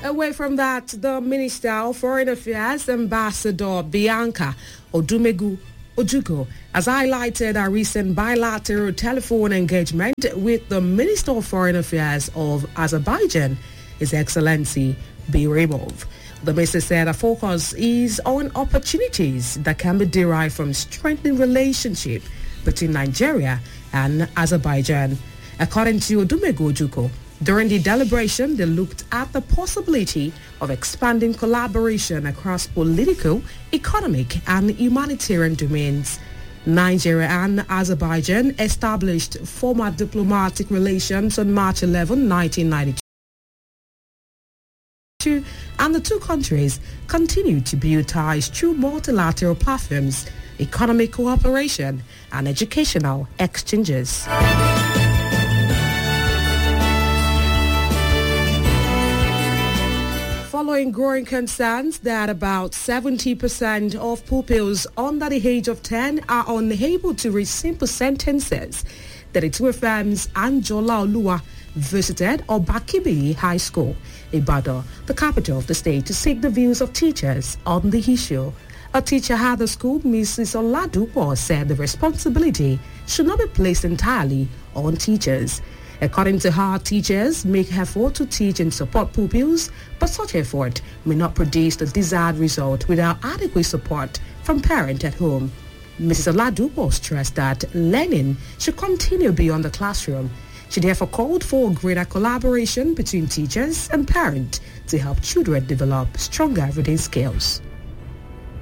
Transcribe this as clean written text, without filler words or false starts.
Away from that, the Minister of Foreign Affairs, Ambassador Bianca Odumegu Ojukwu, has highlighted a recent bilateral telephone engagement with the Minister of Foreign Affairs of Azerbaijan, His Excellency Bayramov. The minister said a focus is on opportunities that can be derived from strengthening relationship between Nigeria and Azerbaijan. According to Odumegu Ojukwu, during the deliberation, they looked at the possibility of expanding collaboration across political, economic, and humanitarian domains. Nigeria and Azerbaijan established formal diplomatic relations on March 11, 1992. And the two countries continue to build ties through multilateral platforms, economic cooperation, and educational exchanges. Following growing concerns that about 70% of pupils under the age of 10 are unable to read simple sentences, the two firms Anjola Oluwa visited Obakibi High School, Ibadan, the capital of the state, to seek the views of teachers on the issue. A teacher at the school, Mrs. Oladupo, said the responsibility should not be placed entirely on teachers. According to her, teachers make effort to teach and support pupils, but such effort may not produce the desired result without adequate support from parents at home. Mrs. Oladupo stressed that learning should continue beyond the classroom. She therefore called for greater collaboration between teachers and parents to help children develop stronger reading skills.